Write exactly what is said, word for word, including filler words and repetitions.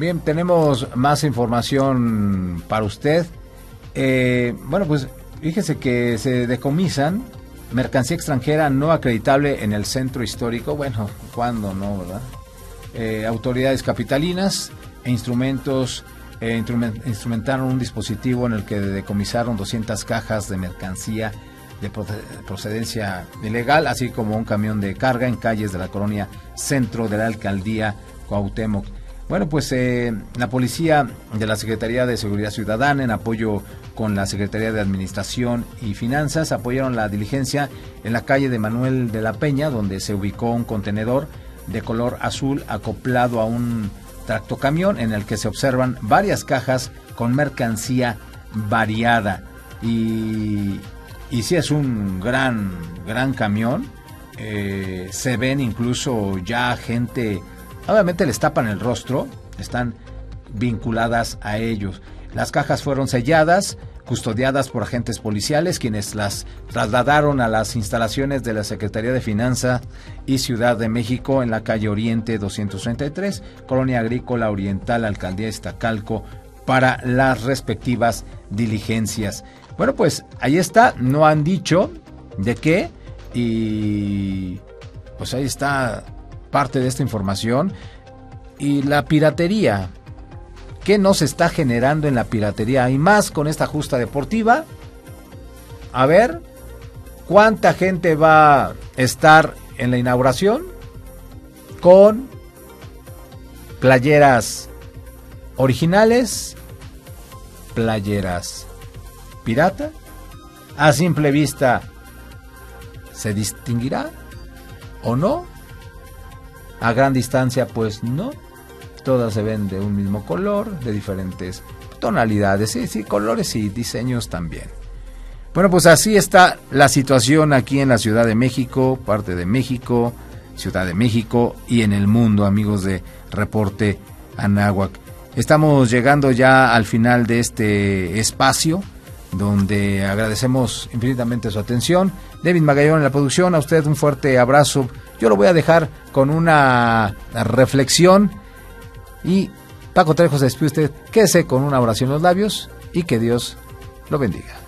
Bien, tenemos más información para usted. Eh, bueno, pues fíjese que se decomisan mercancía extranjera no acreditable en el centro histórico. Bueno, ¿cuándo no, verdad? Eh, autoridades capitalinas e instrumentos eh, instrument, instrumentaron un dispositivo en el que decomisaron doscientas cajas de mercancía de procedencia ilegal, así como un camión de carga en calles de la colonia Centro de la Alcaldía Cuauhtémoc. Bueno, pues eh, la policía de la Secretaría de Seguridad Ciudadana, en apoyo con la Secretaría de Administración y Finanzas, apoyaron la diligencia en la calle de Manuel de la Peña, donde se ubicó un contenedor de color azul acoplado a un tractocamión en el que se observan varias cajas con mercancía variada. Y, y sí es un gran, gran camión. Eh, se ven incluso ya gente... Obviamente les tapan el rostro, están vinculadas a ellos. Las cajas fueron selladas, custodiadas por agentes policiales, quienes las trasladaron a las instalaciones de la Secretaría de Finanzas y Ciudad de México en la calle Oriente doscientos treinta y tres, Colonia Agrícola Oriental, Alcaldía Iztacalco, para las respectivas diligencias. Bueno, pues ahí está, no han dicho de qué, y pues ahí está parte de esta información. Y la piratería, ¿qué nos está generando en la piratería? Y más con esta justa deportiva. A ver, ¿cuánta gente va a estar en la inauguración con playeras originales, playeras pirata? A simple vista, ¿se distinguirá o no? A gran distancia, pues no. Todas se ven de un mismo color, de diferentes tonalidades, sí, sí, colores y diseños también. Bueno, pues así está la situación aquí en la Ciudad de México, parte de México, Ciudad de México y en el mundo, amigos de Reporte Anáhuac. Estamos llegando ya al final de este espacio, donde agradecemos infinitamente su atención. David Magallón en la producción, a usted un fuerte abrazo. Yo lo voy a dejar con una reflexión y Paco Trejo se despide usted. Quédese con una oración en los labios y que Dios lo bendiga.